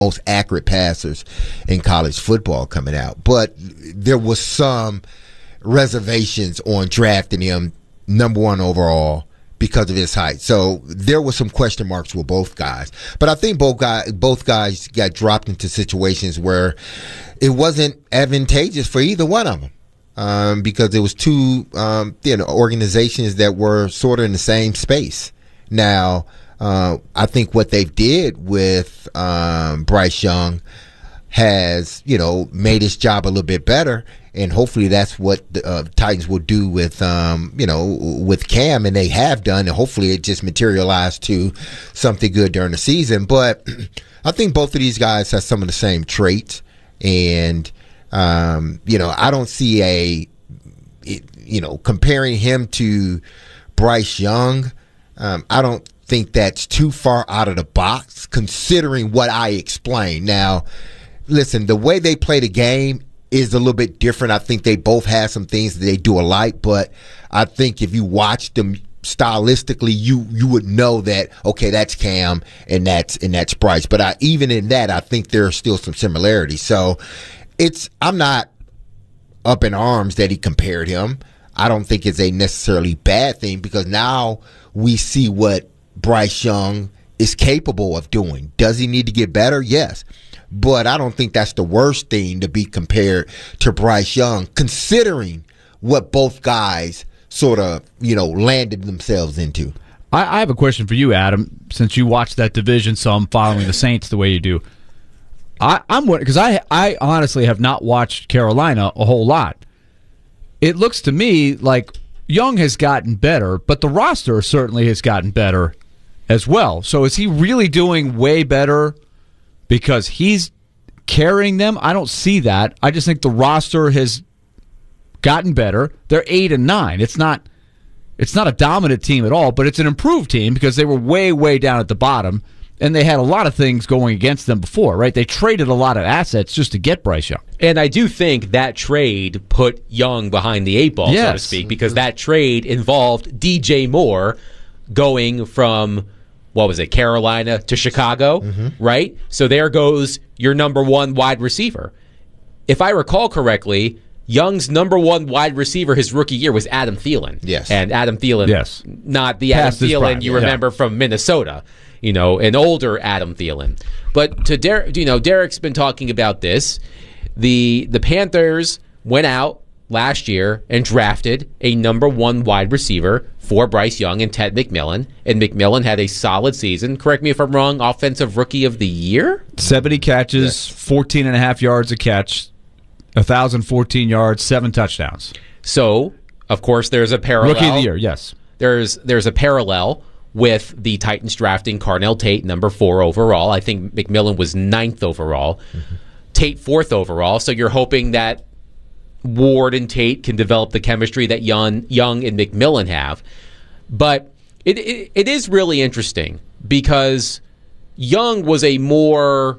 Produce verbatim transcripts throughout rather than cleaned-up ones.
most accurate passers in college football coming out. But there was some reservations on drafting him number one overall because of his height. So there were some question marks with both guys. But I think both guys, both guys got dropped into situations where it wasn't advantageous for either one of them. Um, because it was two um, you know, organizations that were sort of in the same space. Now, uh, I think what they did with um, Bryce Young has, you know, made his job a little bit better, and hopefully that's what the uh, Titans will do with, um, you know, with Cam, and they have done, and hopefully it just materialized to something good during the season. But I think both of these guys have some of the same traits, and um, you know, I don't see a, you know, comparing him to Bryce Young. Um, I don't think that's too far out of the box, considering what I explained. Now, listen, the way they play the game is a little bit different. I think they both have some things that they do alike, but I think if you watch them stylistically, you you would know that, okay, that's Cam and that's and that's Bryce. But I, even in that, I think there are still some similarities. So it's I'm not up in arms that he compared him. I don't think it's a necessarily bad thing, because now we see what Bryce Young is capable of doing. Does he need to get better? Yes. But I don't think that's the worst thing to be compared to Bryce Young, considering what both guys sort of, you know, landed themselves into. I, I have a question for you, Adam, since you watch that division some, following the Saints the way you do. I, I'm because I I honestly have not watched Carolina a whole lot. It looks to me like Young has gotten better, but the roster certainly has gotten better as well. So is he really doing way better because he's carrying them? I don't see that. I just think the roster has gotten better. They're eight and nine. It's not it's not a dominant team at all, but it's an improved team because they were way, way down at the bottom, and they had a lot of things going against them before, right? They traded a lot of assets just to get Bryce Young. And I do think that trade put Young behind the eight ball, yes, so to speak, because that trade involved D J Moore going from, what was it, Carolina to Chicago, mm-hmm. right? So there goes your number one wide receiver. If I recall correctly, Young's number one wide receiver his rookie year was Adam Thielen. Yes. And Adam Thielen, yes. not the Past Adam Thielen prime, you yeah. remember from Minnesota, you know, an older Adam Thielen. But to Der- you know, Derek's been talking about this. The the Panthers went out last year and drafted a number one wide receiver for Bryce Young and Ted McMillan, and McMillan had a solid season. Correct me if I'm wrong, offensive rookie of the year? seventy catches, yes. fourteen and a half yards a catch, one thousand fourteen yards, seven touchdowns. So, of course, there's a parallel. Rookie of the year, yes. There's there's a parallel with the Titans drafting Carnell Tate, number four overall. I think McMillan was ninth overall. Mm-hmm. Tate fourth overall. So you're hoping that Ward and Tate can develop the chemistry that Young, Young and McMillan have. But it, it it is really interesting because Young was a more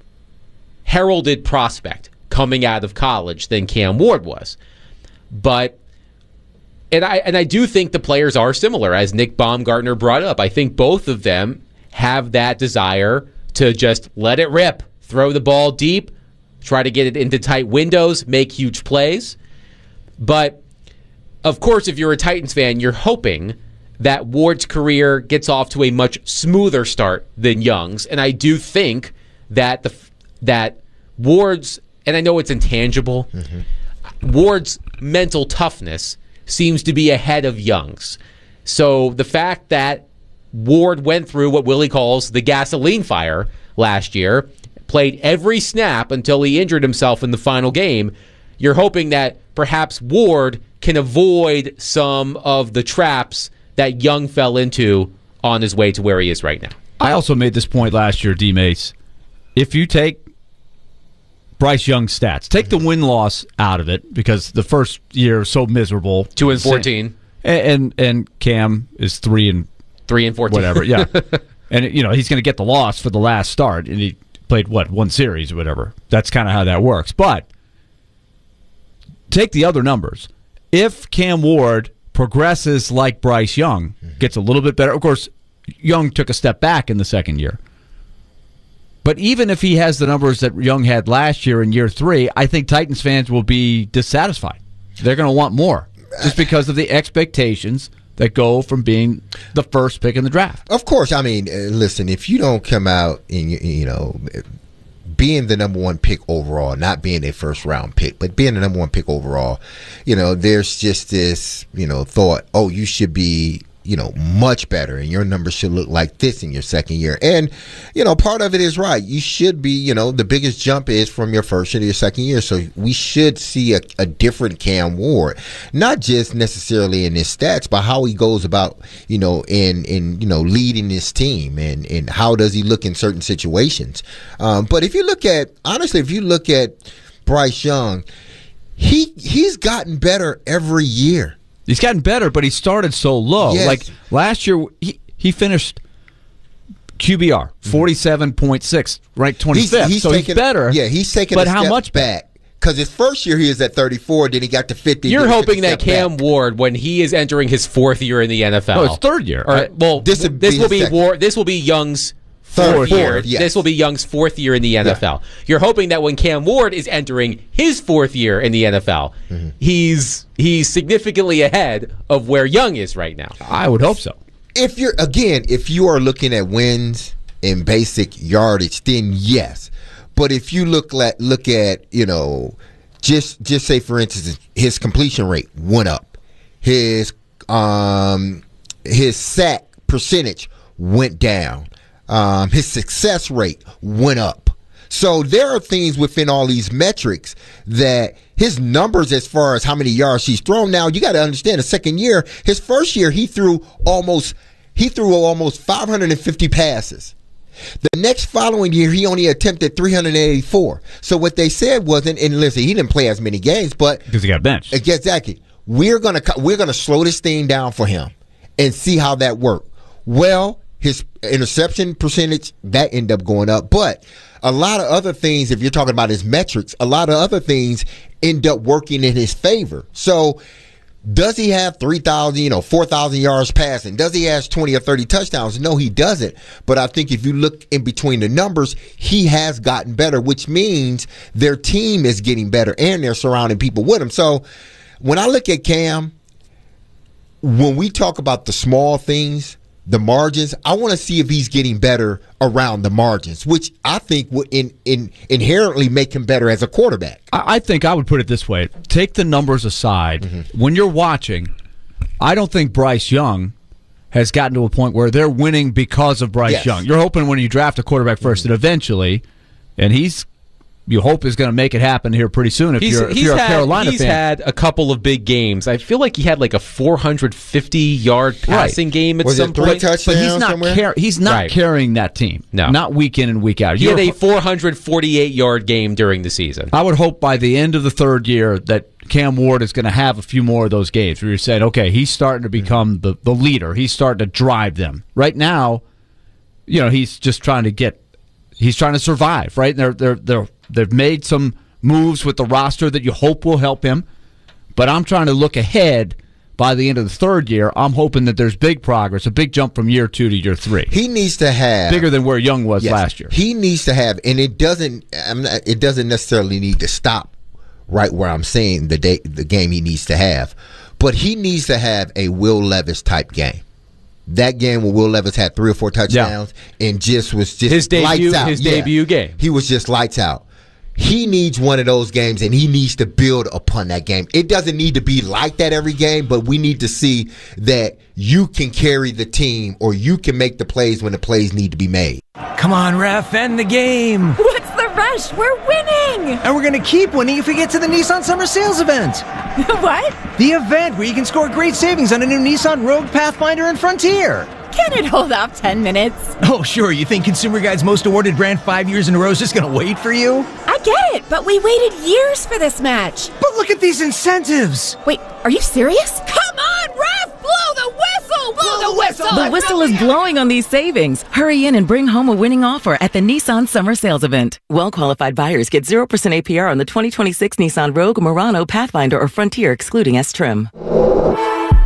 heralded prospect coming out of college than Cam Ward was. But and I and I do think the players are similar, as Nick Baumgartner brought up. I think both of them have that desire to just let it rip, throw the ball deep, try to get it into tight windows, make huge plays. But, of course, if you're a Titans fan, you're hoping that Ward's career gets off to a much smoother start than Young's. And I do think that the that Ward's, and I know it's intangible, mm-hmm. Ward's mental toughness seems to be ahead of Young's. So the fact that Ward went through what Willie calls the gasoline fire last year, played every snap until he injured himself in the final game, you're hoping that perhaps Ward can avoid some of the traps that Young fell into on his way to where he is right now. I also made this point last year, D-Mace. If you take Bryce Young's stats, take the win-loss out of it, because the first year is so miserable. Two and fourteen. And, and, and Cam is three and... Three and fourteen. Whatever, yeah. And, you know, he's going to get the loss for the last start, and he played, what, one series or whatever. That's kind of how that works. But take the other numbers. If Cam Ward progresses like Bryce Young, gets a little bit better. Of course, Young took a step back in the second year. But even if he has the numbers that Young had last year in year three, I think Titans fans will be dissatisfied. They're going to want more just because of the expectations that go from being the first pick in the draft. Of course. I mean, uh, listen, if you don't come out and, you, you know, being the number one pick overall, not being a first round pick, but being the number one pick overall, you know, there's just this, you know, thought, oh, you should be, you know, much better and your numbers should look like this in your second year. And, you know, part of it is right. You should be, you know, the biggest jump is from your first year to your second year. So we should see a, a different Cam Ward, not just necessarily in his stats, but how he goes about, you know, in, in, you know, leading his team and, and how does he look in certain situations. Um, but if you look at, honestly, if you look at Bryce Young, he, he's gotten better every year. He's gotten better, but he started so low. Yes. Like last year, he, he finished Q B R forty-seven point six, ranked twenty-fifth. He's, he's so taken, he's better. Yeah, he's taken but a how step much back? Because his first year he was at thirty-four, then he got to fifty. You're hoping that Cam back. Ward, when he is entering his fourth year in the N F L, No, it's third year. Or, well, This this, would be will be his Ward. This will be Young's Third fourth year, year. yes. This will be Young's fourth year in the N F L. Yeah. You're hoping that when Cam Ward is entering his fourth year in the N F L, mm-hmm. he's he's significantly ahead of where Young is right now. I would hope so. If you're again, if you are looking at wins and basic yardage, then yes. But if you look at look at you know, just just say for instance, his completion rate went up, his um his sack percentage went down. Um, his success rate went up. So there are things within all these metrics that his numbers as far as how many yards he's thrown. Now you got to understand the second year, his first year he threw almost he threw almost five hundred fifty passes. The next following year he only attempted three hundred eighty-four. So what they said wasn't, and listen, he didn't play as many games, but because he got benched. Exactly. We're gonna we're gonna slow this thing down for him and see how that worked. Well, his interception percentage, that ended up going up. But a lot of other things, if you're talking about his metrics, a lot of other things end up working in his favor. So does he have three thousand, you know, four thousand yards passing? Does he have twenty or thirty touchdowns? No, he doesn't. But I think if you look in between the numbers, he has gotten better, which means their team is getting better and they're surrounding people with him. So when I look at Cam, when we talk about the small things, the margins, I want to see if he's getting better around the margins, which I think would in, in inherently make him better as a quarterback. I, I think I would put it this way. Take the numbers aside. Mm-hmm. When you're watching, I don't think Bryce Young has gotten to a point where they're winning because of Bryce yes. Young. You're hoping when you draft a quarterback first mm-hmm. that eventually, and he's you hope is going to make it happen here pretty soon if he's, you're, if he's you're a had, Carolina he's fan. He's had a couple of big games. I feel like he had like a four hundred fifty yard passing right. game at Was some it three point. touchdowns but he's not, car- he's not right. carrying that team. No. Not week in and week out. He you're had a four hundred forty-eight yard game during the season. I would hope by the end of the third year that Cam Ward is going to have a few more of those games where you said, okay, he's starting to become the, the leader. He's starting to drive them. Right now, you know, he's just trying to get, he's trying to survive, right? And they're, they're, they're, they've made some moves with the roster that you hope will help him. But I'm trying to look ahead by the end of the third year. I'm hoping that there's big progress, a big jump from year two to year three. He needs to have bigger than where Young was yes, last year. He needs to have, and it doesn't. I'm not, it doesn't necessarily need to stop right where I'm saying the day, the game he needs to have, but he needs to have a Will Levis type game. That game where Will Levis had three or four touchdowns yeah. and just was just his debut, lights out. His yeah. debut game. He was just lights out. He needs one of those games, and he needs to build upon that game. It doesn't need to be like that every game, but we need to see that you can carry the team or you can make the plays when the plays need to be made. Come on, ref, end the game. What's the rush? We're winning. And we're going to keep winning if we get to the Nissan Summer Sales event. What? The event where you can score great savings on a new Nissan Rogue, Pathfinder, and Frontier. Can it hold off ten minutes? Oh, sure. You think Consumer Guide's most awarded brand five years in a row is just going to wait for you? I get it, but we waited years for this match. But look at these incentives. Wait, are you serious? Come on, ref! Blow the whistle! Blow the whistle! The whistle is blowing on these savings. Hurry in and bring home a winning offer at the Nissan Summer Sales Event. Well-qualified buyers get zero percent A P R on the twenty twenty-six Nissan Rogue, Murano, Pathfinder, or Frontier, excluding S-Trim.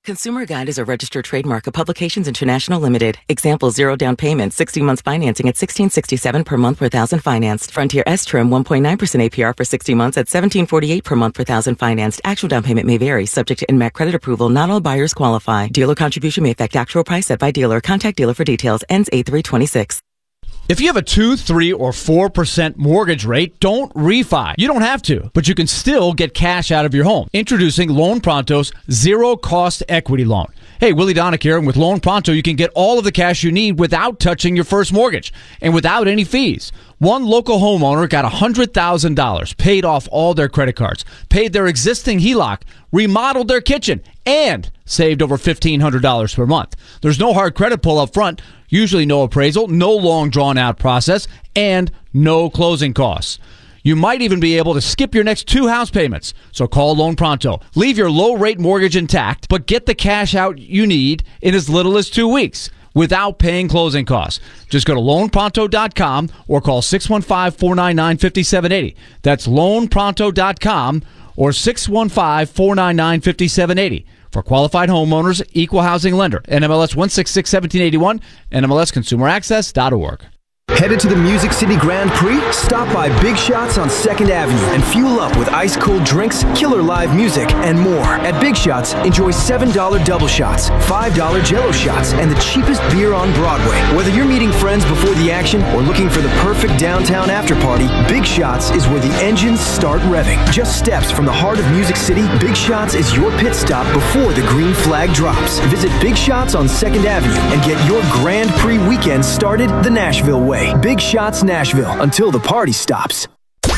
Consumer Guide is a registered trademark of Publications International Limited. Example, zero down payment, sixty months financing at sixteen sixty-seven per month per thousand financed. Frontier S-Trim, one point nine percent A P R for sixty months at seventeen forty-eight per month per thousand financed. Actual down payment may vary, subject to N M A C credit approval. Not all buyers qualify. Dealer contribution may affect actual price set by dealer. Contact dealer for details. Ends eight three twenty-six. If you have a two, three, or four percent mortgage rate, don't refi. You don't have to, but you can still get cash out of your home. Introducing Loan Pronto's zero-cost equity loan. Hey, Willie Donick here, and with Loan Pronto, you can get all of the cash you need without touching your first mortgage and without any fees. One local homeowner got one hundred thousand dollars, paid off all their credit cards, paid their existing H E L O C, remodeled their kitchen, and saved over fifteen hundred dollars per month. There's no hard credit pull up front, usually no appraisal, no long drawn-out process, and no closing costs. You might even be able to skip your next two house payments. So call Loan Pronto. Leave your low-rate mortgage intact, but get the cash out you need in as little as two weeks without paying closing costs. Just go to loan pronto dot com or call six one five, four nine nine, five seven eight zero. That's loan pronto dot com or six one five, four nine nine, five seven eight zero. For qualified homeowners, equal housing lender. N M L S one six six, one seven eight one, N M L S consumer access dot org. Headed to the Music City Grand Prix? Stop by Big Shots on second Avenue and fuel up with ice-cold drinks, killer live music, and more. At Big Shots, enjoy seven dollar double shots, five dollar Jell-O shots, and the cheapest beer on Broadway. Whether you're meeting friends before the action or looking for the perfect downtown after-party, Big Shots is where the engines start revving. Just steps from the heart of Music City, Big Shots is your pit stop before the green flag drops. Visit Big Shots on second Avenue and get your Grand Prix weekend started the Nashville way. Big Shots Nashville, until the party stops.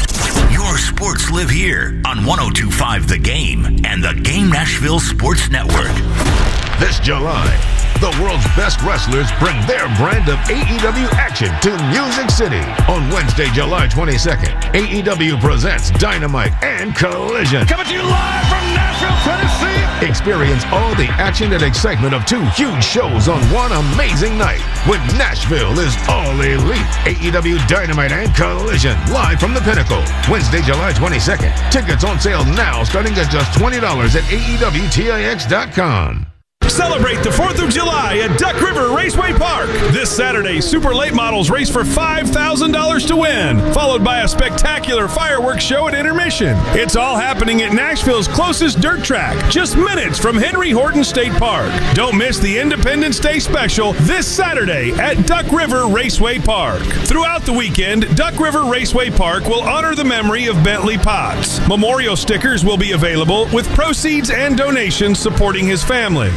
Your sports live here on one oh two point five The Game and the Game Nashville Sports Network. This July, the world's best wrestlers bring their brand of A E W action to Music City. On Wednesday, July twenty-second, A E W presents Dynamite and Collision. Coming to you live from Nashville, Tennessee. Experience all the action and excitement of two huge shows on one amazing night when Nashville is all elite. A E W Dynamite and Collision, live from the Pinnacle. Wednesday, July twenty-second. Tickets on sale now starting at just twenty dollars at A E W Tix dot com. Celebrate the fourth of July at Duck River Raceway Park. This Saturday, Super Late Models race for five thousand dollars to win, followed by a spectacular fireworks show at intermission. It's all happening at Nashville's closest dirt track, just minutes from Henry Horton State Park. Don't miss the Independence Day special this Saturday at Duck River Raceway Park. Throughout the weekend, Duck River Raceway Park will honor the memory of Bentley Potts. Memorial stickers will be available with proceeds and donations supporting his family.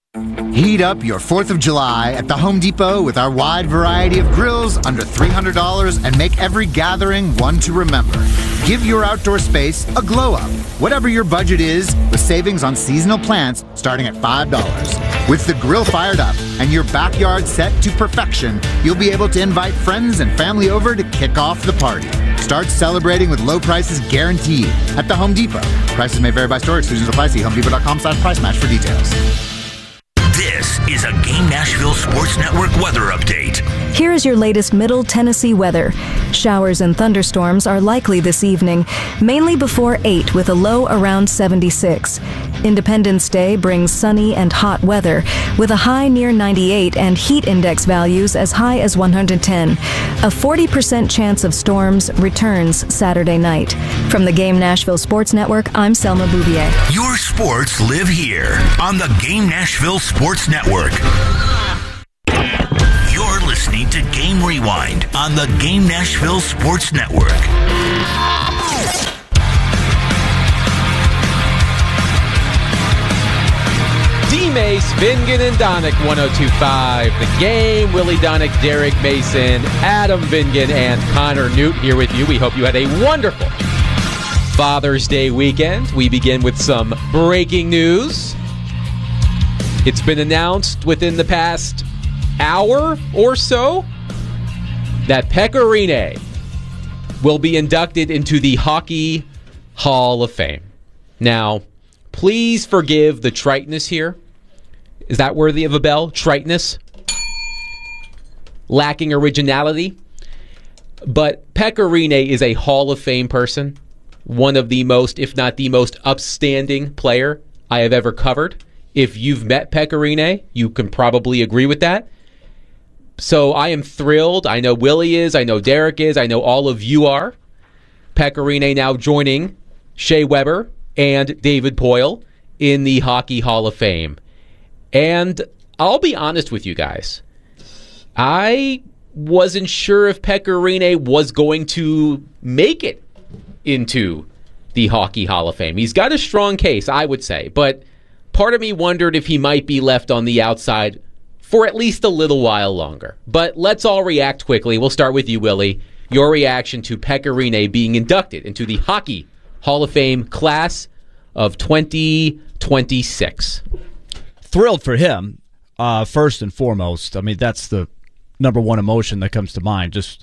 Heat up your fourth of July at the Home Depot with our wide variety of grills under three hundred dollars and make every gathering one to remember. Give your outdoor space a glow up, whatever your budget is, with savings on seasonal plants starting at five dollars. With the grill fired up and your backyard set to perfection, you'll be able to invite friends and family over to kick off the party. Start celebrating with low prices guaranteed at the Home Depot. Prices may vary by store. Exclusions apply. See home depot dot com slash price match for details. This is a Game Nashville Sports Network weather update. Here is your latest Middle Tennessee weather. Showers and thunderstorms are likely this evening, mainly before eight with a low around seventy-six. Independence Day brings sunny and hot weather with a high near ninety-eight and heat index values as high as one hundred ten. A forty percent chance of storms returns Saturday night. From the Game Nashville Sports Network, I'm Selma Bouvier. Your sports live here on the Game Nashville Sports Network. You're listening to Game Rewind on the Game Nashville Sports Network. D-Mace, Vingan, and Donick, one oh two point five The Game. Willie Donick, Derek Mason, Adam Vingan, and Connor Newt here with you. We hope you had a wonderful Father's Day weekend. We begin with some breaking news. It's been announced within the past hour or so that Pekka Rinne will be inducted into the Hockey Hall of Fame. Now, please forgive the triteness here. Is that worthy of a bell? Triteness? Lacking originality? But Pekka Rinne is a Hall of Fame person. One of the most, if not the most upstanding player I have ever covered If you've met Pekka Rinne, you can probably agree with that. So I am thrilled. I know Willie is. I know Derek is. I know all of you are. Pekka Rinne now joining Shea Weber and David Poile in the Hockey Hall of Fame. And I'll be honest with you guys. I wasn't sure if Pekka Rinne was going to make it into the Hockey Hall of Fame. He's got a strong case, I would say, but part of me wondered if he might be left on the outside for at least a little while longer. But let's all react quickly. We'll start with you, Willie. Your reaction to Pekka Rinne being inducted into the Hockey Hall of Fame class of twenty twenty-six. Thrilled for him, uh, first and foremost. I mean, that's the number one emotion that comes to mind. Just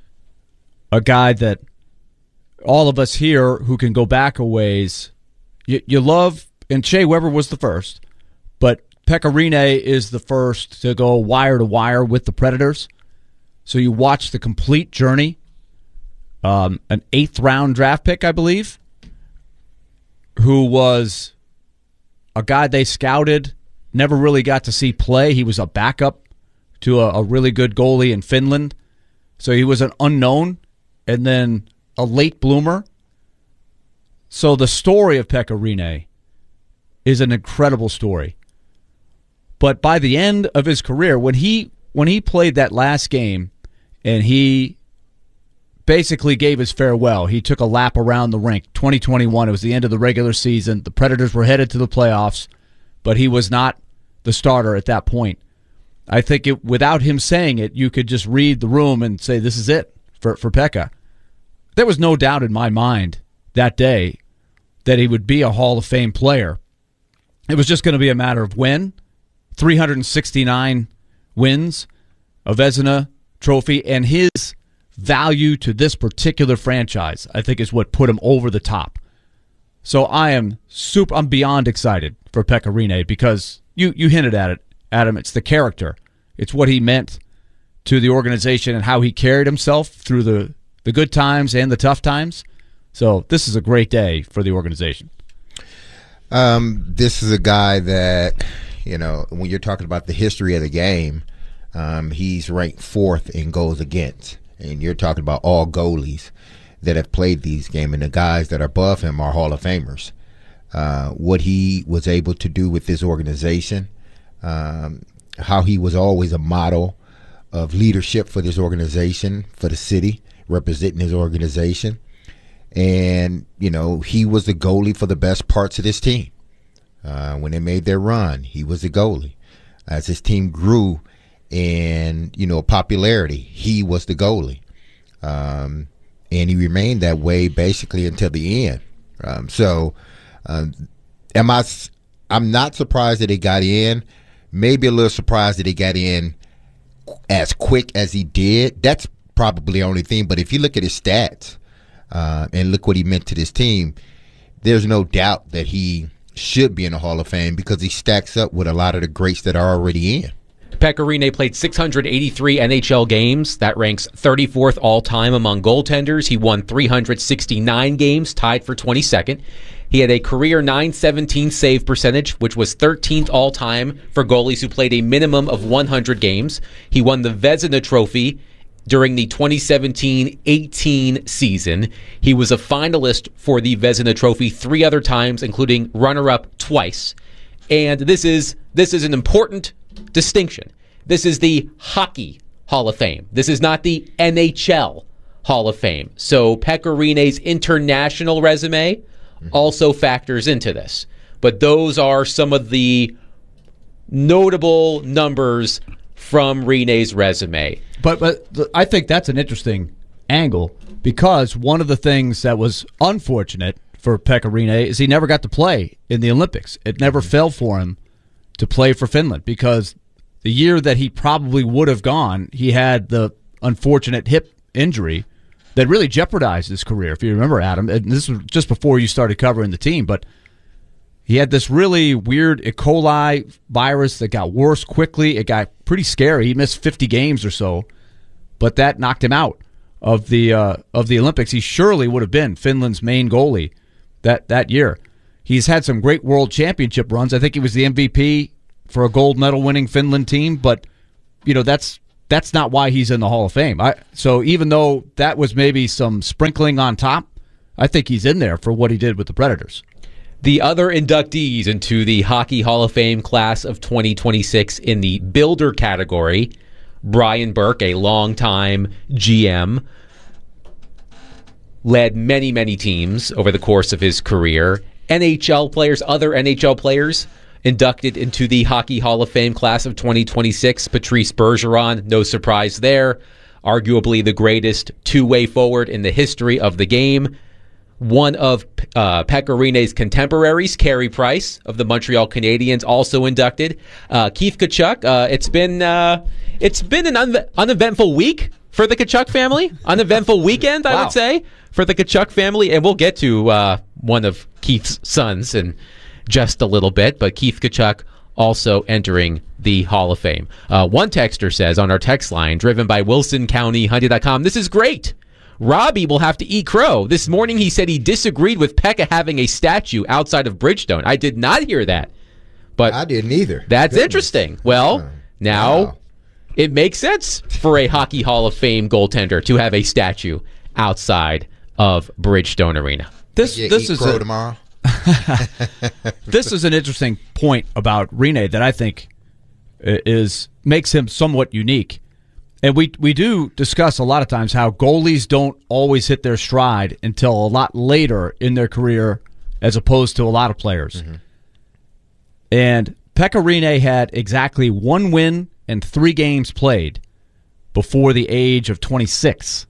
a guy that all of us here who can go back a ways, you, you love, and Shea Weber was the first, but Pekka Rinne is the first to go wire to wire with the Predators. So you watch the complete journey. Um, an eighth round draft pick, I believe, who was a guy they scouted, never really got to see play. He was a backup to a, a really good goalie in Finland. So he was an unknown and then a late bloomer. So the story of Pekka Rinne is an incredible story. But by the end of his career, when he when he played that last game and he basically gave his farewell, he took a lap around the rink. twenty twenty-one, it was the end of the regular season. The Predators were headed to the playoffs, but he was not the starter at that point. I think it, without him saying it, you could just read the room and say, this is it for, for Pekka. There was no doubt in my mind that day that he would be a Hall of Fame player. It was just going to be a matter of when. three hundred sixty-nine wins, a Vezina trophy, and his value to this particular franchise, I think, is what put him over the top. So I am super, I'm beyond excited for Pekka Rinne because you, you hinted at it, Adam. It's the character. It's what he meant to the organization and how he carried himself through the, the good times and the tough times. So this is a great day for the organization. Um, this is a guy that, you know, when you're talking about the history of the game, um, he's ranked fourth in goals against. And you're talking about all goalies that have played these games, and the guys that are above him are Hall of Famers. Uh, what he was able to do with this organization, um, how he was always a model of leadership for this organization, for the city, representing his organization. And, you know, he was the goalie for the best parts of this team. Uh, when they made their run, he was the goalie. As his team grew in, you know, popularity, he was the goalie. Um, and he remained that way basically until the end. Um, so um, am I, I'm not surprised that he got in. Maybe a little surprised that he got in as quick as he did. That's probably the only thing. But if you look at his stats uh, and look what he meant to this team, there's no doubt that he should be in the Hall of Fame because he stacks up with a lot of the greats that are already in. Pekka Rinne played six hundred eighty-three N H L games. That ranks thirty-fourth all-time among goaltenders. He won three hundred sixty-nine games, tied for twenty-second. He had a career nine seventeen save percentage, which was thirteenth all-time for goalies who played a minimum of one hundred games. He won the Vezina Trophy during the twenty seventeen eighteen season. He was a finalist for the Vezina Trophy three other times, including runner-up twice. And this is this is an important distinction. This is the Hockey Hall of Fame. This is not the N H L Hall of Fame. So Pekka Rinne's international resume also factors into this. But those are some of the notable numbers from Rinne's resume. But but I think that's an interesting angle because one of the things that was unfortunate for Pekka Rinne is he never got to play in the Olympics. It never mm-hmm. fell for him to play for Finland because the year that he probably would have gone, he had the unfortunate hip injury that really jeopardized his career, if you remember, Adam. And this was just before you started covering the team, but he had this really weird E. coli virus that got worse quickly. It got pretty scary. He missed fifty games or so, but that knocked him out of the uh, of the Olympics. He surely would have been Finland's main goalie that, that year. He's had some great world championship runs. I think he was the M V P for a gold medal winning Finland team, but you know that's that's not why he's in the Hall of Fame. I, so even though that was maybe some sprinkling on top, I think he's in there for what he did with the Predators. The other inductees into the Hockey Hall of Fame class of twenty twenty-six in the builder category, Brian Burke, a longtime G M, led many, many teams over the course of his career. N H L players, other N H L players inducted into the Hockey Hall of Fame class of twenty twenty-six. Patrice Bergeron, no surprise there. Arguably the greatest two-way forward in the history of the game. One of uh, Pekka Rinne's contemporaries, Carey Price of the Montreal Canadiens, also inducted. Uh, Keith Tkachuk. Uh, it's been uh, it's been an un- uneventful week for the Tkachuk family. Uneventful weekend, I Wow. would say, for the Tkachuk family. And we'll get to uh, one of Keith's sons in just a little bit. But Keith Tkachuk also entering the Hall of Fame. Uh, one texter says on our text line, driven by Wilson County Hyundai dot com, this is great. Robbie will have to eat crow. This morning he said he disagreed with Pekka having a statue outside of Bridgestone. I did not hear that. But I didn't either. That's Goodness. interesting. Well, Oh, now wow. it makes sense for a Hockey Hall of Fame goaltender to have a statue outside of Bridgestone Arena. This Yeah, this eat is crow a, tomorrow. this is an interesting point about Rinne that I think is makes him somewhat unique. And we we do discuss a lot of times how goalies don't always hit their stride until a lot later in their career as opposed to a lot of players. Mm-hmm. And Pekka Rinne had exactly one win and three games played before the age of twenty-six.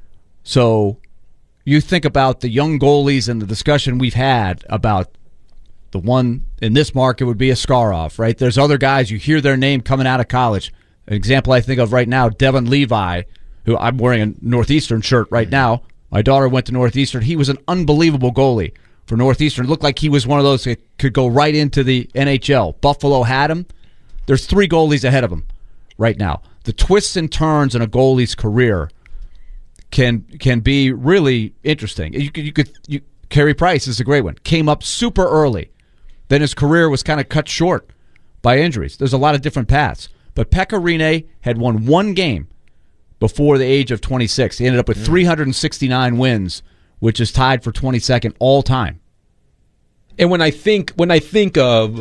So you think about the young goalies and the discussion we've had about the one in this market would be Askarov, right? There's other guys, you hear their name coming out of college. An example I think of right now, Devin Levi, who I'm wearing a Northeastern shirt right now. My daughter went to Northeastern. He was an unbelievable goalie for Northeastern. It looked like he was one of those that could go right into the N H L. Buffalo had him. There's three goalies ahead of him right now. The twists and turns in a goalie's career can can be really interesting. You could, you could, you, Carey Price is a great one. Came up super early. Then his career was kind of cut short by injuries. There's a lot of different paths. But Pekka Rinne had won one game before the age of twenty-six. He ended up with three hundred sixty-nine wins, which is tied for twenty-second all time. And when I think when I think of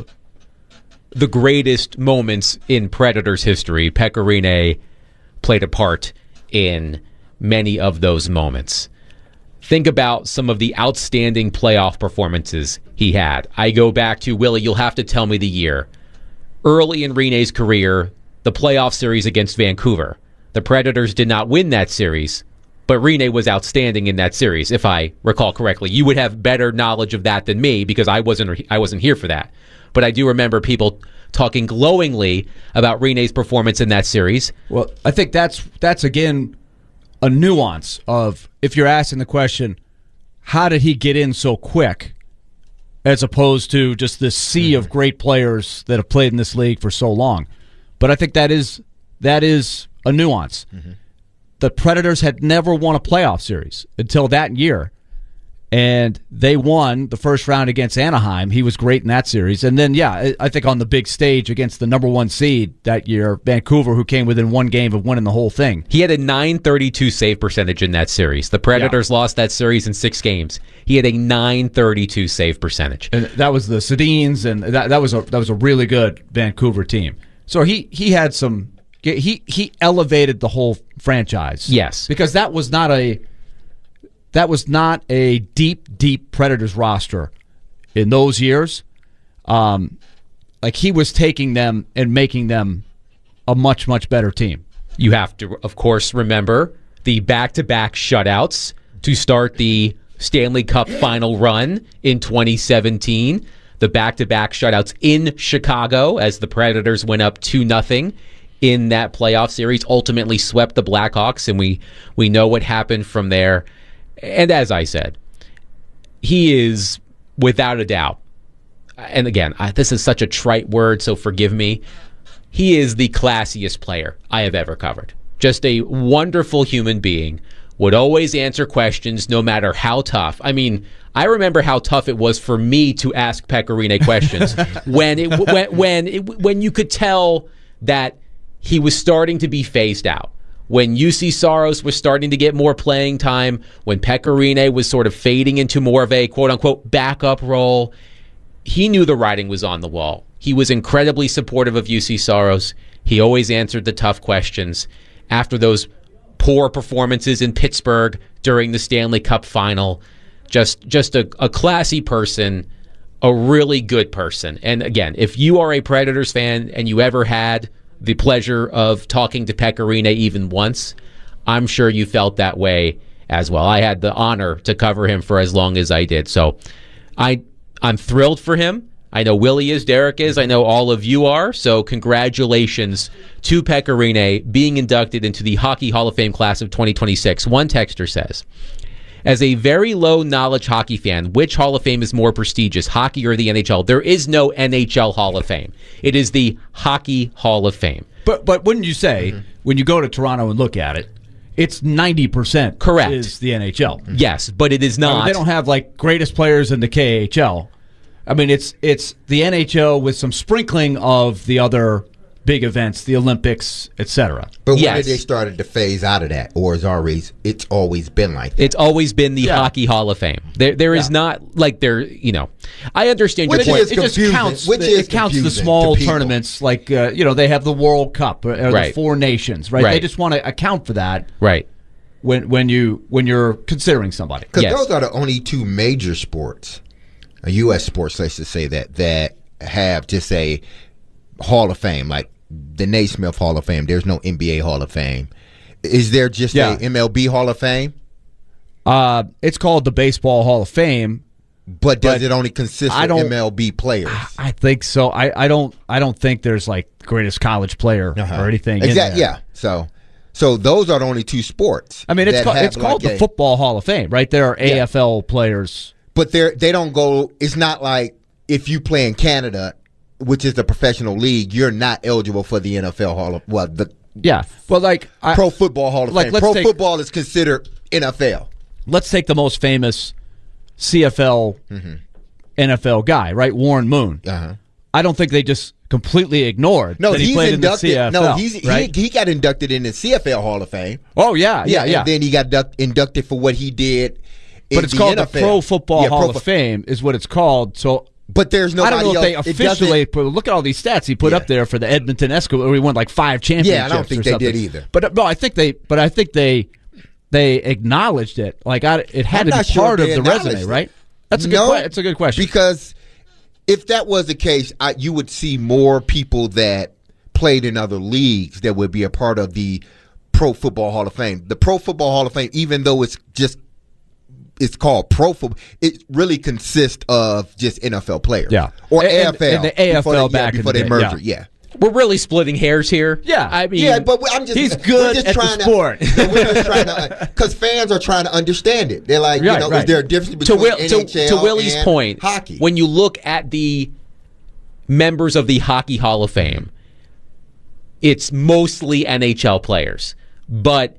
the greatest moments in Predators history, Pekka Rinne played a part in many of those moments. Think about some of the outstanding playoff performances he had. I go back to, Willie, you'll have to tell me the year. Early in Rinne's career, the playoff series against Vancouver. The Predators did not win that series, but Rinne was outstanding in that series, if I recall correctly. You would have better knowledge of that than me because I wasn't I wasn't here for that. But I do remember people talking glowingly about Rinne's performance in that series. Well, I think that's that's again a nuance of if you're asking the question, how did he get in so quick, as opposed to just this sea of great players that have played in this league for so long. But I think that is that is a nuance. Mm-hmm. The Predators had never won a playoff series until that year, and they won the first round against Anaheim. He was great in that series. And then, yeah, I think on the big stage against the number one seed that year, Vancouver, who came within one game of winning the whole thing. He had a nine thirty-two save percentage in that series. The Predators yeah. lost that series in six games. He had a nine thirty-two save percentage. And that was the Sedins, and that, that was a that was a really good Vancouver team. So he, he had some he he elevated the whole franchise. Yes. Because that was not a that was not a deep, deep Predators roster in those years. Um like he was taking them and making them a much, much better team. You have to, of course, remember the back-to-back shutouts to start the Stanley Cup final run in twenty seventeen. The back-to-back shutouts in Chicago as the Predators went up two nothing in that playoff series, ultimately swept the Blackhawks, and we, we know what happened from there. And as I said, he is, without a doubt, and again, I, this is such a trite word, so forgive me, he is the classiest player I have ever covered. Just a wonderful human being would always answer questions no matter how tough. I mean, I remember how tough it was for me to ask Pecorine questions when it when when it, when you could tell that he was starting to be phased out. When U C Saros was starting to get more playing time, when Pecorine was sort of fading into more of a quote-unquote backup role, he knew the writing was on the wall. He was incredibly supportive of U C Saros. He always answered the tough questions. After those poor performances in Pittsburgh during the Stanley Cup final, just just a, a classy person, a really good person. And again, if you are a Predators fan and you ever had the pleasure of talking to Pecorine even once, I'm sure you felt that way as well. I had the honor to cover him for as long as I did. So I, I'm thrilled for him. I know Willie is, Derek is, I know all of you are. So congratulations to Pecorine being inducted into the Hockey Hall of Fame class of twenty twenty-six. One texter says, as a very low-knowledge hockey fan, which Hall of Fame is more prestigious, hockey or the N H L? There is no N H L Hall of Fame. It is the Hockey Hall of Fame. But but wouldn't you say, mm-hmm. when you go to Toronto and look at it, it's ninety percent correct is the N H L? Yes, but it is not. I mean, they don't have, like, greatest players in the K H L. I mean, it's it's the N H L with some sprinkling of the other big events, the Olympics, et cetera. But when yes. did they started to phase out of that, or is always it's always been like that? It's always been the yeah. Hockey Hall of Fame. There, there is yeah. not like there. You know, I understand Which your point. Is it just counts. Which the, is it counts the confusing small to people. tournaments, like uh, you know, they have the World Cup or, or right. the Four Nations, right? right? They just want to account for that, right? When when you when you're considering somebody, because yes. those are the only two major sports, uh, U S sports, let's just say that that have just a Hall of Fame, like the Naismith Hall of Fame. There's no N B A Hall of Fame. Is there just yeah. a M L B Hall of Fame? Uh, it's called the Baseball Hall of Fame. But does but it only consist I of don't- M L B players? I think so. I, I don't I don't think there's like greatest college player Uh-huh. or anything. in Exactly. there. Yeah. So, so those are the only two sports. I mean, it's that called, have it's called like the a- Football Hall of Fame, right? There are A F L players. But they they don't go. It's not like if you play in Canada, which is the professional league, you're not eligible for the N F L Hall of well the Yeah. Well, like I, Pro Football Hall of like, Fame. let's Pro take- football is considered N F L. let's take the most famous C F L, Mm-hmm. N F L guy, right? Warren Moon. Uh-huh. I don't think they just completely ignored No, that he he's played inducted. in the C F L. no, he's right? he, he got inducted in the C F L Hall of Fame. Oh yeah, yeah, yeah. And then he got duck, inducted for what he did. In But it's the called N F L. the Pro Football Yeah, Hall Pro of Fo- Fame, is what it's called. So But there's I nobody don't know if they else. It officially doesn't- put. Look at all these stats he put Yeah. up there for the Edmonton Eskimos. Where he won like five championships. Yeah, I don't think or they something. did either. But no, I think they. But I think they they acknowledged it. Like I, it had I'm to be not sure part if of they the acknowledged resume, it. right? That's a good. No, que- It's a good question. Because if that was the case, I, you would see more people that played in other leagues that would be a part of the Pro Football Hall of Fame. The Pro Football Hall of Fame, even though it's just it's called Pro Football, it really consists of just N F L players. Yeah. Or And- A F L. and the A F L before they, back yeah, in before the they day, merger. yeah. Yeah. We're really splitting hairs here. Yeah. I mean, Yeah, but I'm just he's we're good just at the trying sport. To, we're just trying to because fans are trying to understand it. They're like, Right, you know, right. is there a difference to, between Will, N to, H L to Willie's and point, hockey? when you look at the members of the Hockey Hall of Fame, it's mostly N H L players, but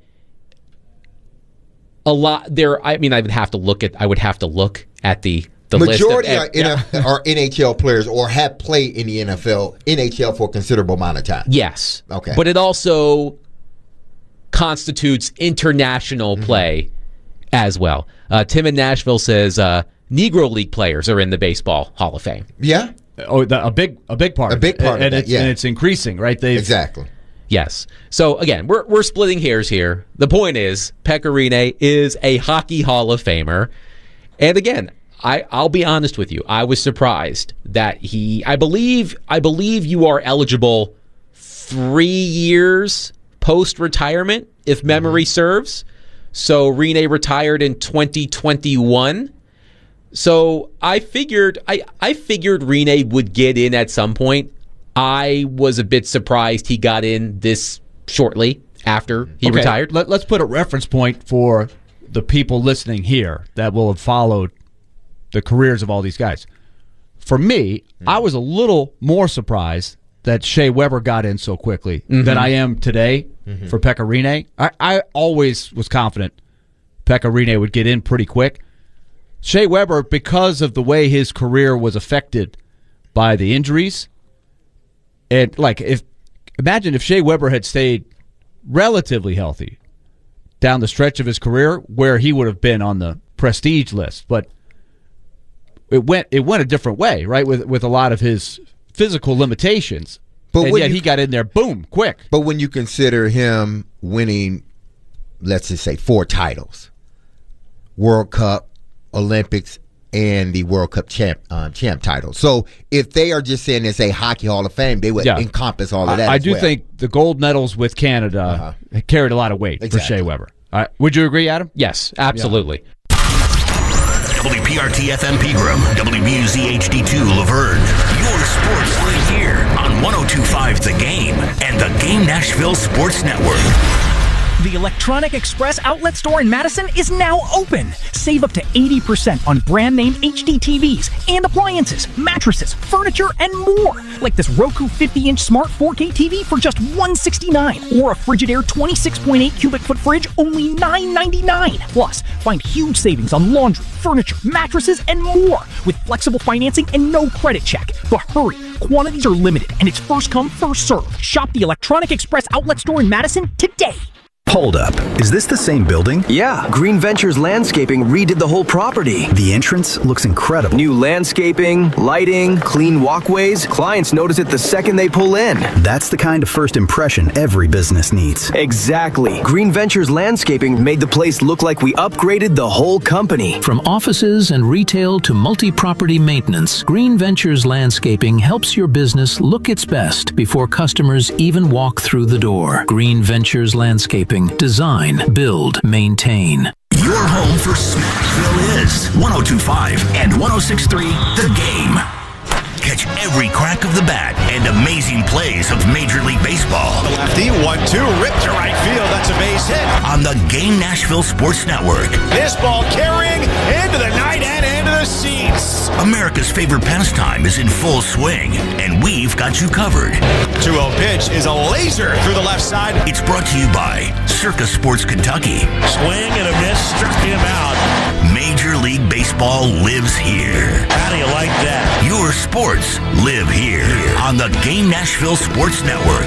a lot there. I mean, I would have to look at. I would have to look at the the Majority list. are, Of, N F L, are N H L players or have played in the N F L, N H L for a considerable amount of time. Yes. Okay. But it also constitutes international Mm-hmm. play as well. Uh, Tim in Nashville says uh, Negro League players are in the Baseball Hall of Fame. Yeah. Oh, the, a big a big part. A big of it. part of and that, it's, yeah. and it's increasing, right? They Exactly. Yes. So again, we're we're splitting hairs here. The point is, Pecorine is a Hockey Hall of Famer, and again, I I'll be honest with you, I was surprised that he. I believe I believe you are eligible three years post retirement, if memory serves. So Rene retired in twenty twenty-one. So I figured I I figured Rene would get in at some point. I was a bit surprised he got in this shortly after he Okay, retired. Let, let's put a reference point for the people listening here that will have followed the careers of all these guys. For me, Mm-hmm. I was a little more surprised that Shea Weber got in so quickly Mhm. than I am today Mm-hmm. for Pecorine. I, I always was confident Pekka Rinne would get in pretty quick. Shea Weber, because of the way his career was affected by the injuries, and like if imagine if Shea Weber had stayed relatively healthy down the stretch of his career, where he would have been on the prestige list. But it went it went a different way, right? With with a lot of his physical limitations. But and yet you, he got in there, boom, quick. But when you consider him winning, let's just say, four titles, World Cup, Olympics, and the World Cup champ um, champ title. So if they are just saying it's a Hockey Hall of Fame, they would yeah. encompass all of that. I, I as do well. think the gold medals with Canada uh-huh. carried a lot of weight exactly. for Shea Weber. Uh, would you agree, Adam? Yes, absolutely. Yeah. W P R T F M Pegram, W B U Z H D two Laverne. Your sports league here on one oh two point five The Game and the Game Nashville Sports Network. The Electronic Express outlet store in Madison is now open. Save up to eighty percent on brand name H D T Vs and appliances, mattresses, furniture, and more. Like this Roku fifty inch smart four K T V for just one hundred sixty-nine dollars or a Frigidaire twenty-six point eight cubic foot fridge only nine ninety-nine. Plus, find huge savings on laundry, furniture, mattresses, and more with flexible financing and no credit check. But hurry, quantities are limited and it's first come, first served. Shop the Electronic Express outlet store in Madison today. Hold up. Is this the same building? Yeah. Green Ventures Landscaping redid the whole property. The entrance looks incredible. New landscaping, lighting, clean walkways. Clients notice it the second they pull in. That's the kind of first impression every business needs. Exactly. Green Ventures Landscaping made the place look like we upgraded the whole company. From offices and retail to multi-property maintenance, Green Ventures Landscaping helps your business look its best before customers even walk through the door. Green Ventures Landscaping. Design, build, maintain. Your home for Smashville is one oh two point five and one oh six point three The Game. Catch every crack of the bat and amazing plays of Major League Baseball. The lefty, one two, ripped to right field. That's a base hit. On the Game Nashville Sports Network. This ball carrying into the night and into the seats. America's favorite pastime is in full swing, and we've got you covered. two oh pitch is a laser through the left side. It's brought to you by Circa Sports Kentucky. Swing and a miss, struck him out. Major League Baseball lives here. How do you like that? Your sports live here on the Game Nashville Sports Network.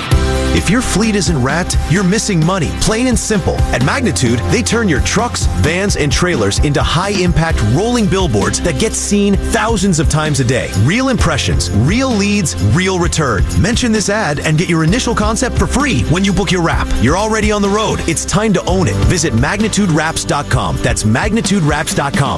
If your fleet isn't wrapped, you're missing money, plain and simple. At Magnitude, they turn your trucks, vans, and trailers into high-impact rolling billboards that get seen thousands of times a day. Real impressions, real leads, real return. Mention this ad and get your initial concept for free when you book your wrap. You're already on the road. It's time to own it. Visit magnitude wraps dot com. That's magnitude wraps dot com.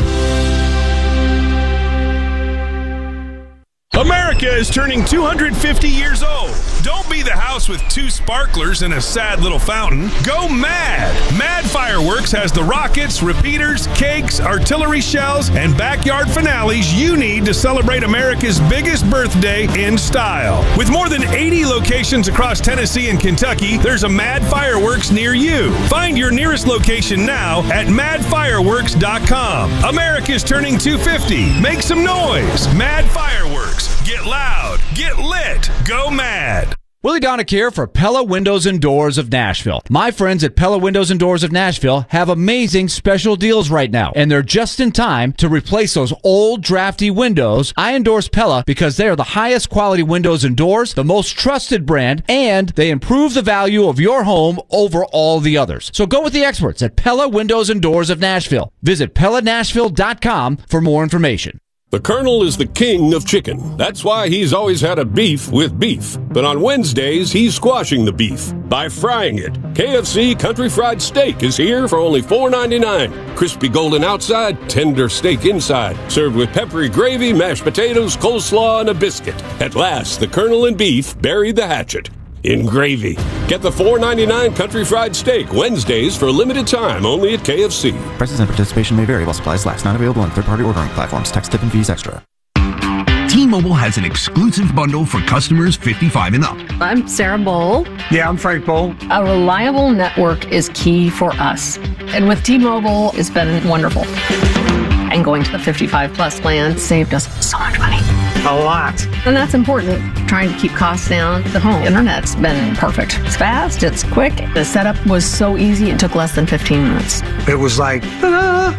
America is turning two hundred fifty years old. Don't be the house with two sparklers and a sad little fountain. Go mad! Mad Fireworks has the rockets, repeaters, cakes, artillery shells, and backyard finales you need to celebrate America's biggest birthday in style. With more than eighty locations across Tennessee and Kentucky, there's a Mad Fireworks near you. Find your nearest location now at mad fireworks dot com. America's turning two hundred fifty. Make some noise. Mad Fireworks. Get loud. Get lit. Go mad. Willie Donick here for Pella Windows and Doors of Nashville. My friends at Pella Windows and Doors of Nashville have amazing special deals right now, and they're just in time to replace those old drafty windows. I endorse Pella because they are the highest quality windows and doors, the most trusted brand, and they improve the value of your home over all the others. So go with the experts at Pella Windows and Doors of Nashville. Visit pella nashville dot com for more information. The Colonel is the king of chicken. That's why he's always had a beef with beef. But on Wednesdays, he's squashing the beef by frying it. K F C Country Fried Steak is here for only four ninety-nine. Crispy golden outside, tender steak inside. Served with peppery gravy, mashed potatoes, coleslaw, and a biscuit. At last, the Colonel and beef buried the hatchet in gravy. Get the four ninety-nine Country Fried Steak Wednesdays for a limited time only at K F C. Prices and participation may vary while supplies last. Not available on third-party ordering platforms. Tax, tip, and fees extra. T-Mobile has an exclusive bundle for customers fifty-five and up. I'm Sarah Bowl. Yeah, I'm Frank Bowl. A reliable network is key for us. And with T-Mobile, it's been wonderful. And going to the fifty-five plus plan saved us so much money. A lot. And that's important. Trying to keep costs down. The home internet's been perfect. It's fast, it's quick. The setup was so easy, it took less than fifteen minutes. It was like, ta-da!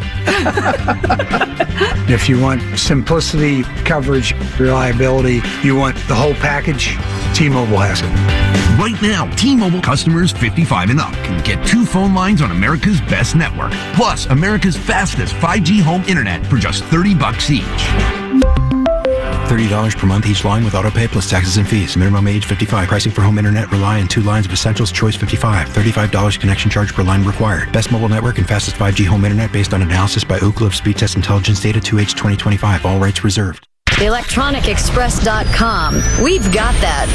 If you want simplicity, coverage, reliability, you want the whole package, T-Mobile has it. Right now, T-Mobile customers fifty-five and up can get two phone lines on America's best network, plus America's fastest five G home internet for just thirty bucks each. thirty dollars per month each line with autopay plus taxes and fees. Minimum age fifty-five. Pricing for home internet rely on two lines of Essentials. Choice fifty-five. thirty-five dollars connection charge per line required. Best mobile network and fastest five G home internet based on analysis by Ookla of Speed Test Intelligence data two H twenty twenty-five. All rights reserved. electronic express dot com. We've got that.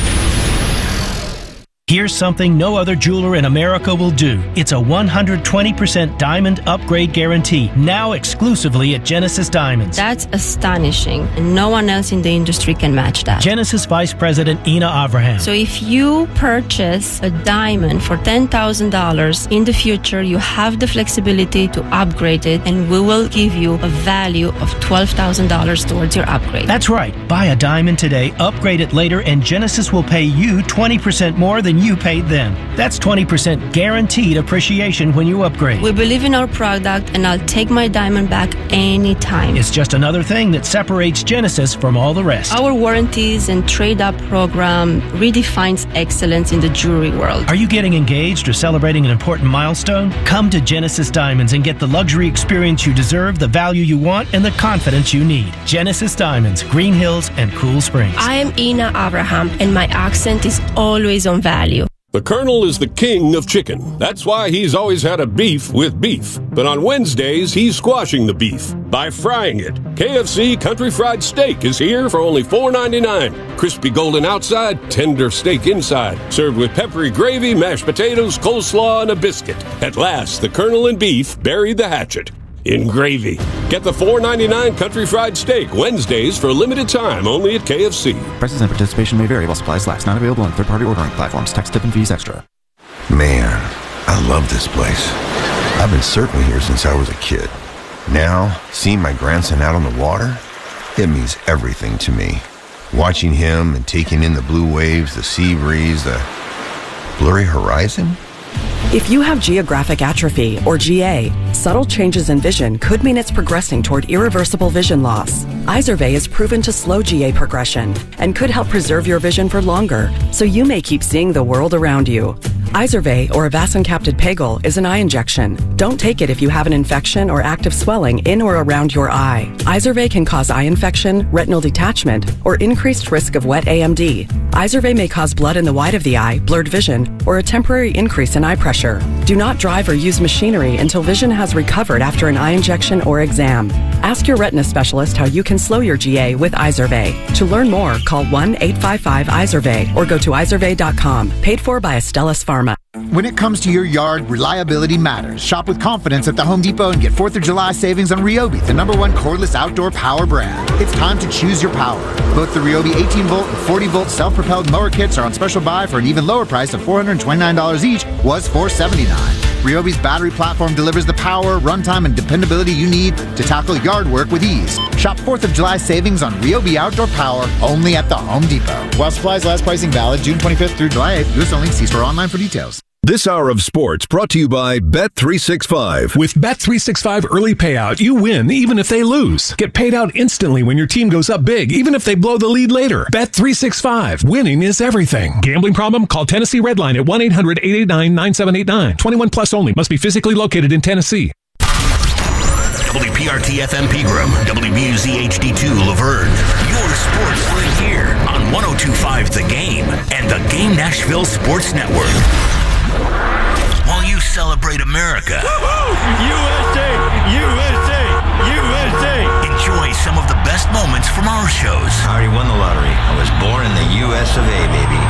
Here's something no other jeweler in America will do. It's a one hundred twenty percent diamond upgrade guarantee, now exclusively at Genesis Diamonds. That's astonishing, and no one else in the industry can match that. Genesis Vice President Ina Avraham. So if you purchase a diamond for ten thousand dollars, in the future you have the flexibility to upgrade it, and we will give you a value of twelve thousand dollars towards your upgrade. That's right. Buy a diamond today, upgrade it later, and Genesis will pay you twenty percent more than you paid them. That's twenty percent guaranteed appreciation when you upgrade. We believe in our product, and I'll take my diamond back anytime. It's just another thing that separates Genesis from all the rest. Our warranties and trade-up program redefines excellence in the jewelry world. Are you getting engaged or celebrating an important milestone? Come to Genesis Diamonds and get the luxury experience you deserve, the value you want, and the confidence you need. Genesis Diamonds, Green Hills, and Cool Springs. I am Ina Avraham, and my accent is always on value. The Colonel is the king of chicken. That's why he's always had a beef with beef. But on Wednesdays, he's squashing the beef by frying it. K F C Country Fried Steak is here for only four ninety-nine. Crispy golden outside, tender steak inside. Served with peppery gravy, mashed potatoes, coleslaw, and a biscuit. At last, the Colonel and beef buried the hatchet in gravy. Get the four ninety-nine Country Fried Steak Wednesdays for a limited time only at K F C. Prices and participation may vary while supplies last. Not available on third-party ordering platforms. Tax, tip, and fees extra. Man, I love this place. I've been surfing here since I was a kid. Now, seeing my grandson out on the water, it means everything to me. Watching him and taking in the blue waves, the sea breeze, the blurry horizon. If you have geographic atrophy, or G A, subtle changes in vision could mean it's progressing toward irreversible vision loss. Izervay is proven to slow G A progression and could help preserve your vision for longer, so you may keep seeing the world around you. Izervay, or avacincaptad pegol, is an eye injection. Don't take it if you have an infection or active swelling in or around your eye. Izervay can cause eye infection, retinal detachment, or increased risk of wet A M D. Izervay may cause blood in the white of the eye, blurred vision, or a temporary increase in eye pressure. Do not drive or use machinery until vision has recovered after an eye injection or exam. Ask your retina specialist how you can slow your G A with Izervay. To learn more, call one eight five five Izervay or go to izervay dot com. Paid for by Astellas Pharma. When it comes to your yard, reliability matters. Shop with confidence at the Home Depot and get fourth of July savings on Ryobi, the number one cordless outdoor power brand. It's time to choose your power. Both the Ryobi eighteen volt and forty volt self-propelled mower kits are on special buy for an even lower price of four hundred twenty-nine dollars each, was four hundred seventy-nine dollars. Ryobi's battery platform delivers the power, runtime, and dependability you need to tackle yard work with ease. Shop fourth of July savings on Ryobi outdoor power only at the Home Depot. While supplies last, pricing valid June twenty-fifth through July eighth. U S only. See store online for details. This hour of sports brought to you by Bet three sixty-five. With Bet three sixty-five Early Payout, you win even if they lose. Get paid out instantly when your team goes up big, even if they blow the lead later. Bet three sixty-five. Winning is everything. Gambling problem? Call Tennessee Redline at one eight hundred eight eight nine nine seven eight nine. twenty-one plus only. Must be physically located in Tennessee. W P R T F M Pegram, W B U Z H D two Laverne. Your sports right here on one oh two point five The Game and the Game Nashville Sports Network. While you celebrate America, U S A, U S A, U S A. Enjoy some of the best moments from our shows. I already won the lottery. I was born in the U S of A, baby.